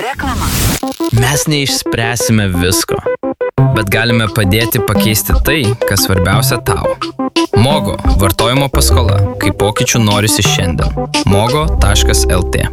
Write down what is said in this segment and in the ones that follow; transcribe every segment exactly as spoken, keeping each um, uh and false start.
Reklama. Mes neišspręsime visko, bet galime padėti pakeisti tai, kas svarbiausia tau. Mogo – vartojimo paskola, kai pokyčių norisi šiandien. mogo taškas el tė.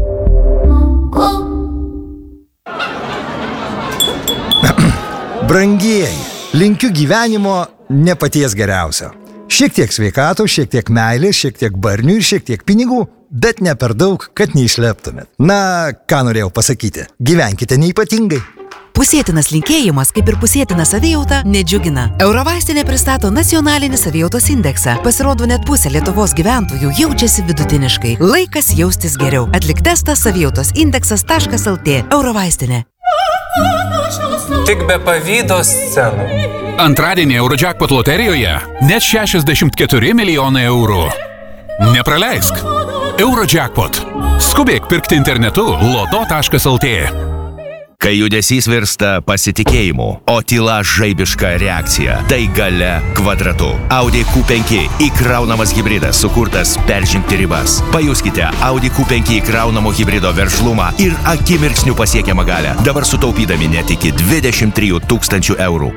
Brangieji, linkiu gyvenimo ne paties geriausio. Šiek tiek sveikato, šiek tiek meilės, šiek tiek barnių ir šiek tiek pinigų, bet ne per daug, kad neišleptumėt. Na, ką norėjau pasakyti, gyvenkite neypatingai. Pusėtinas linkėjimas, kaip ir pusėtina savijauta, nedžiugina. Eurovaistinė pristato nacionalinį savijautos indeksą. Pasirodo, net pusė Lietuvos gyventojų jaučiasi vidutiniškai. Laikas jaustis geriau. Atlik testą savijautos indeksas taškas el tė. Eurovaistinė. Tik be pavydo scenų. Antradienį Eurojackpot loterijoje net šešiasdešimt keturi milijonai eurų. Nepraleisk. Eurojackpot. Skubėk pirkti internetu loto taškas el tė. Kai judesys virsta pasitikėjimu, o tyla žaibiška reakcija, tai galia kvadratu. Audi Q penki įkraunamas hibridas sukurtas peržengti ribas. Pajuskite Audi Q penki įkraunamo hibrido veržlumą ir akimirksnių pasiekiamą galią. Dabar sutaupydami net iki dvidešimt trijų tūkstančių eurų.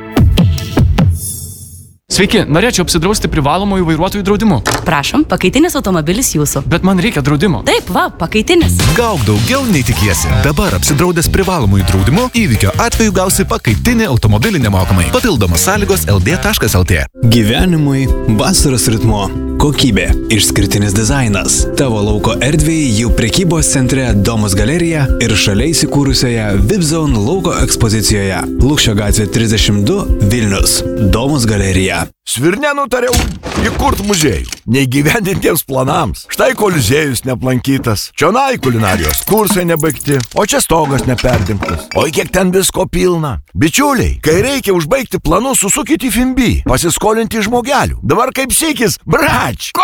Sveiki, norėčiau apsidrausti privalomųjų vairuotojų draudimu. Prašom, pakaitinis automobilis jūsų. Bet man reikia draudimo. Taip, va, pakaitinis. Gauk daugiau nei tikiesi. Dabar apsidraudęs privalomųjų draudimu, įvykio atveju gausi pakaitinį automobilį nemokamai. Papildomos sąlygos el dė taškas el tė. Gyvenimui vasaros ritmu. Kokybė, išskirtinis dizainas. Tavo lauko erdvėje jau prekybos centre Domus galerija ir šalia įsikūrusioje V I P Zone lauko ekspozicijoje. Lukšio gatvė trisdešimt du, Vilnius. Domus galerija. Svirne nutariau įkurt muziejų, neįgyvendintiems planams. Štai koliziejus neaplankytas, čionai kulinarijos kursai nebaigti, o čia stogas neperdimtas. Oi, kiek ten visko pilna. Bičiuliai, kai reikia užbaigti planus, susukite į Fimbi, pasiskolinti žmogelių. Dabar kaip sykis, brač!